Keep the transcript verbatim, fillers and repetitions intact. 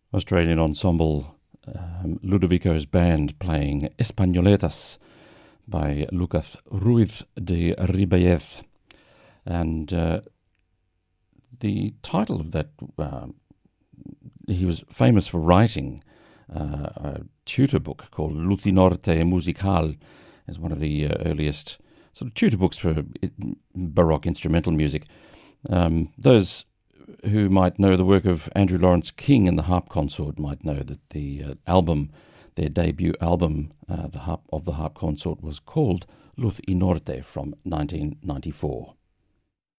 Australian ensemble um, Ludovico's band playing Españoletas by Lucas Ruiz de Ribáez. And uh, the title of that, uh, he was famous for writing uh, a tutor book called Lucinorte Musical, as one of the uh, earliest sort of tutor books for Baroque instrumental music. Um, those who might know the work of Andrew Lawrence King and the Harp Consort might know that the uh, album, their debut album, uh, the harp of the Harp Consort, was called Luz y Norte from nineteen ninety-four.